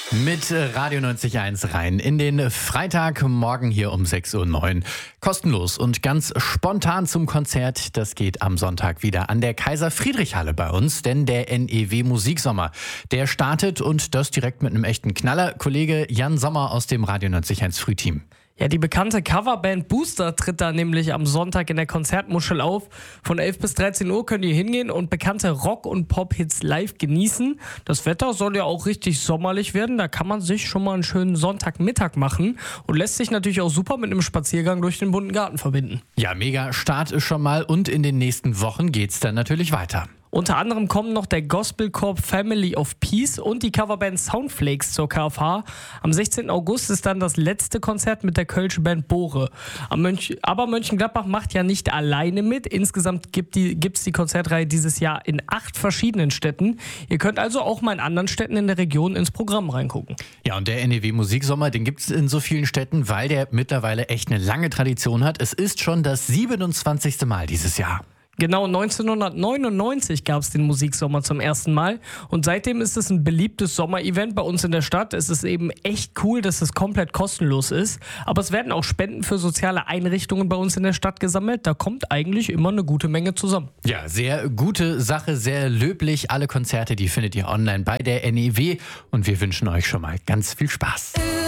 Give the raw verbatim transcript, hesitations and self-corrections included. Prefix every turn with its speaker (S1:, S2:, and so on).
S1: Mit Radio neunzig Komma eins rein in den Freitagmorgen hier um sechs Uhr neun. Kostenlos und ganz spontan zum Konzert. Das geht am Sonntag wieder an der Kaiser-Friedrich-Halle bei uns, denn der N E W Musiksommer, der startet und das direkt mit einem echten Knaller. Kollege Jan Sommer aus dem Radio neunzig Komma eins Frühteam.
S2: Ja, die bekannte Coverband Booster tritt da nämlich am Sonntag in der Konzertmuschel auf. Von elf bis dreizehn Uhr könnt ihr hingehen und bekannte Rock- und Pop-Hits live genießen. Das Wetter soll ja auch richtig sommerlich werden. Da kann man sich schon mal einen schönen Sonntagmittag machen und lässt sich natürlich auch super mit einem Spaziergang durch den bunten Garten verbinden.
S1: Ja, mega Start ist schon mal und in den nächsten Wochen geht's dann natürlich weiter.
S2: Unter anderem kommen noch der Gospelchor Family of Peace und die Coverband Soundflakes zur K F H. Am sechzehnten August ist dann das letzte Konzert mit der kölschen Band Bohre. Am Mönch- Aber Mönchengladbach macht ja nicht alleine mit. Insgesamt gibt die, gibt's die Konzertreihe dieses Jahr in acht verschiedenen Städten. Ihr könnt also auch mal in anderen Städten in der Region ins Programm reingucken.
S1: Ja, und der N E W Musiksommer, den gibt's in so vielen Städten, weil der mittlerweile echt eine lange Tradition hat. Es ist schon das siebenundzwanzigste Mal dieses Jahr.
S2: Genau, neunzehnhundertneunundneunzig gab es den Musiksommer zum ersten Mal und seitdem ist es ein beliebtes Sommerevent bei uns in der Stadt. Es ist eben echt cool, dass es komplett kostenlos ist, aber es werden auch Spenden für soziale Einrichtungen bei uns in der Stadt gesammelt. Da kommt eigentlich immer eine gute Menge zusammen.
S1: Ja, sehr gute Sache, sehr löblich. Alle Konzerte, die findet ihr online bei der N E W und wir wünschen euch schon mal ganz viel Spaß.